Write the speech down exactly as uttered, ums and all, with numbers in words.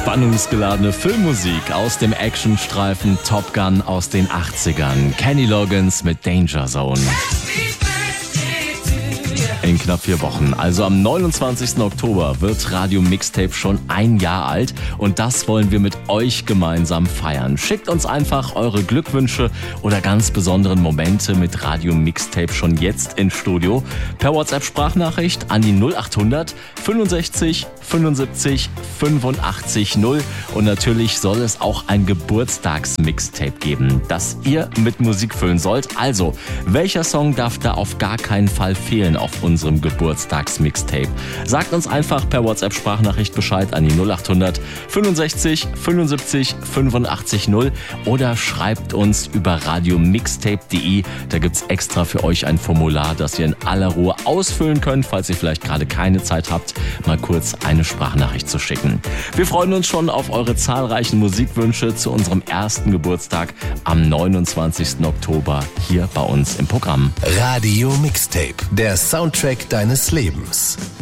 Spannungsgeladene Filmmusik aus dem Actionstreifen Top Gun aus den achtzigern. Kenny Loggins mit Danger Zone. In knapp vier Wochen, also am neunundzwanzigsten Oktober, wird Radio Mixtape schon ein Jahr alt und das wollen wir mit euch gemeinsam feiern. Schickt uns einfach eure Glückwünsche oder ganz besonderen Momente mit Radio Mixtape schon jetzt ins Studio. Per WhatsApp-Sprachnachricht an die null achthundert fünfundsechzig fünfundsiebzig fünfundachtzig null und natürlich soll es auch ein Geburtstags-Mixtape geben, das ihr mit Musik füllen sollt. Also, welcher Song darf da auf gar keinen Fall fehlen auf unserem Geburtstags-Mixtape? Sagt uns einfach per WhatsApp-Sprachnachricht Bescheid an die null achthundert fünfundsechzig fünfundsiebzig fünfundachtzig null oder schreibt uns über radiomixtape punkt de. Da gibt's extra für euch ein Formular, das ihr in aller Ruhe ausfüllen könnt, falls ihr vielleicht gerade keine Zeit habt, mal kurz eine Sprachnachricht zu schicken. Wir freuen uns schon auf eure zahlreichen Musikwünsche zu unserem ersten Geburtstag am neunundzwanzigsten Oktober hier bei uns im Programm. Radio Mixtape, der Soundtrack deines Lebens.